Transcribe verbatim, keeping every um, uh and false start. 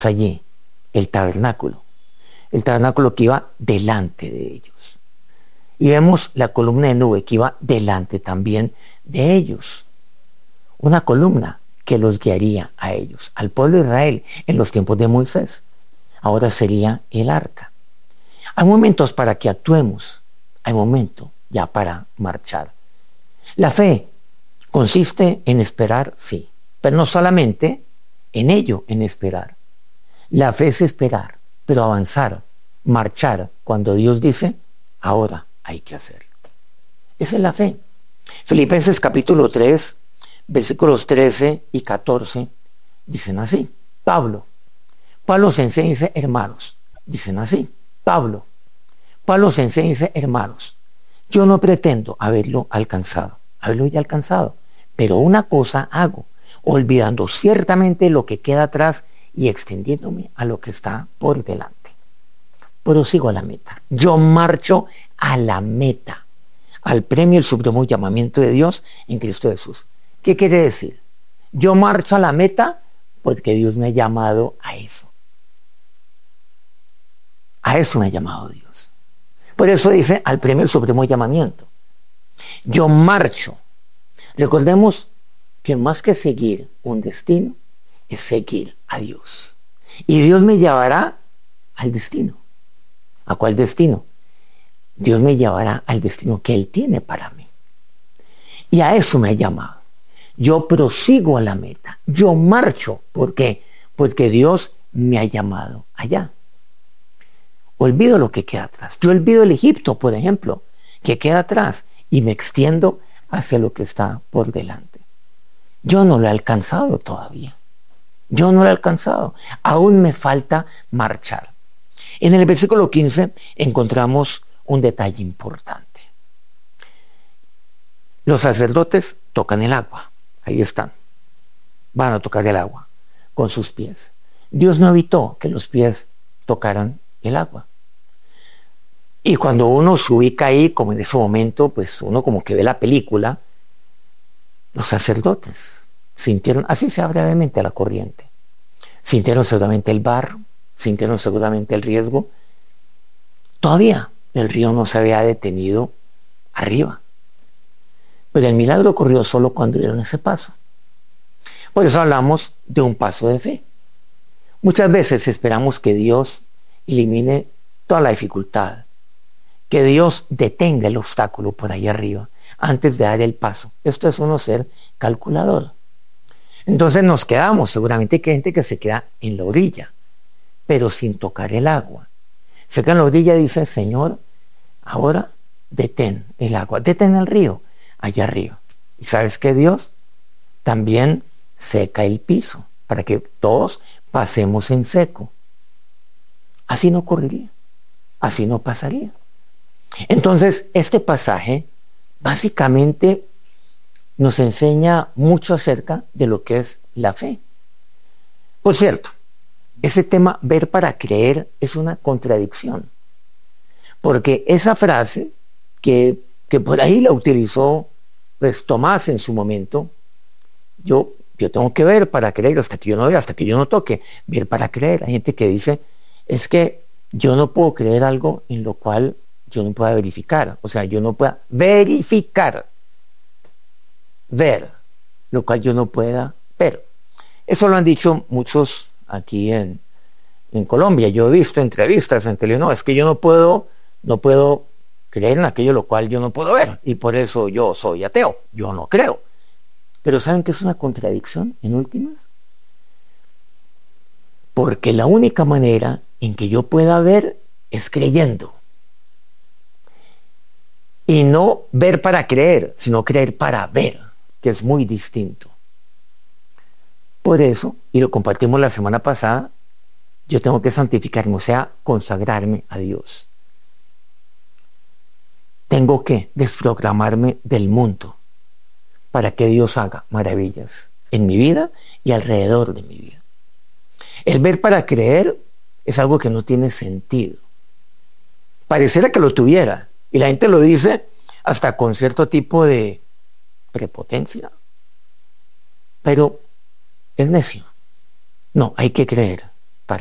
allí el tabernáculo, el tabernáculo que iba delante de ellos. Y vemos la columna de nube que iba delante también de ellos. Una columna que los guiaría a ellos, al pueblo de Israel en los tiempos de Moisés. Ahora sería el arca. Hay momentos para que actuemos, hay momentos ya para marchar. La fe consiste en esperar, sí, pero no solamente en ello, en esperar. La fe es esperar, pero avanzar, marchar, cuando Dios dice, ahora hay que hacerlo. Esa es la fe. Filipenses capítulo tres, versículos trece y catorce, dicen así. Pablo, Pablo os enseña, dice, hermanos, dicen así. Pablo, Pablo os enseña, dice, hermanos, yo no pretendo haberlo alcanzado, haberlo ya alcanzado, pero una cosa hago, olvidando ciertamente lo que queda atrás y extendiéndome a lo que está por delante. Prosigo a la meta. Yo marcho a la meta, al premio, el supremo llamamiento de Dios en Cristo Jesús. ¿Qué quiere decir? Yo marcho a la meta porque Dios me ha llamado a eso. A eso me ha llamado Dios. Por eso dice al premio, el supremo llamamiento. Yo marcho. Recordemos que más que seguir un destino, es seguir a Dios. Y Dios me llevará al destino. ¿A cuál destino? Dios me llevará al destino que Él tiene para mí. Y a eso me ha llamado. Yo prosigo a la meta. Yo marcho. ¿Por qué? Porque Dios me ha llamado allá. Olvido lo que queda atrás. Yo olvido el Egipto, por ejemplo, que queda atrás, y me extiendo hacia lo que está por delante. Yo no lo he alcanzado todavía. Yo no lo he alcanzado. Aún me falta marchar. En el versículo quince encontramos un detalle importante. Los sacerdotes tocan el agua. Ahí están. Van a tocar el agua con sus pies. Dios no evitó que los pies tocaran el agua. Y cuando uno se ubica ahí, como en ese momento, pues uno como que ve la película, los sacerdotes sintieron, así sea brevemente la corriente, sintieron seguramente el barro, sintieron seguramente el riesgo. Todavía el río no se había detenido arriba. Pero el milagro ocurrió solo cuando dieron ese paso. Por eso hablamos de un paso de fe. Muchas veces esperamos que Dios elimine toda la dificultad, que Dios detenga el obstáculo por ahí arriba antes de dar el paso. Esto es uno ser calculador. Entonces nos quedamos, seguramente hay gente que se queda en la orilla, pero sin tocar el agua. Se queda en la orilla y dice, Señor, ahora detén el agua, detén el río allá arriba. ¿Y sabes qué, Dios? También seca el piso para que todos pasemos en seco. Así no ocurriría, así no pasaría. Entonces, este pasaje básicamente nos enseña mucho acerca de lo que es la fe. Por cierto, ese tema, ver para creer, es una contradicción. Porque esa frase, que, que por ahí la utilizó pues, Tomás en su momento, yo, yo tengo que ver para creer hasta que yo no vea, hasta que yo no toque, ver para creer. Hay gente que dice, es que yo no puedo creer algo en lo cual yo no pueda verificar. O sea, yo no pueda verificar, ver, lo cual yo no pueda ver. Eso lo han dicho muchos aquí en, en Colombia. Yo he visto entrevistas en televisión, no, es que yo no puedo, no puedo creer en aquello lo cual yo no puedo ver, y por eso yo soy ateo, yo no creo. Pero ¿saben qué es una contradicción en últimas? Porque la única manera en que yo pueda ver es creyendo. Y no ver para creer, sino creer para ver, que es muy distinto. Por eso, y lo compartimos la semana pasada, yo tengo que santificarme, o sea, consagrarme a Dios. Tengo que desprogramarme del mundo para que Dios haga maravillas en mi vida y alrededor de mi vida. El ver para creer es algo que no tiene sentido. Pareciera que lo tuviera, y la gente lo dice hasta con cierto tipo de prepotencia. Pero es necio. No, hay que creer.